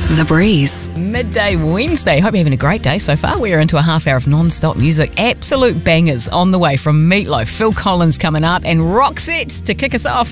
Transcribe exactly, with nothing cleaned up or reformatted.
The Breeze. Midday Wednesday. Hope you're having a great day so far. We're into a half hour of non-stop music. Absolute bangers on the way from Meatloaf, Phil Collins coming up, and Roxette to kick us off.